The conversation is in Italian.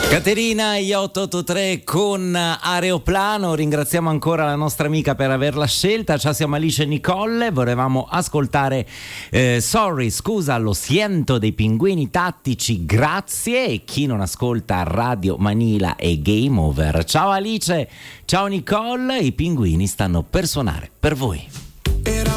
Caterina e 883 con Aeroplano. Ringraziamo ancora la nostra amica per averla scelta. Ciao, siamo Alice e Nicole. Volevamo ascoltare Sorry, scusa, lo siento dei Pinguini Tattici, grazie. E chi non ascolta Radio Manila è game over. Ciao Alice, ciao Nicole, i Pinguini stanno per suonare per voi.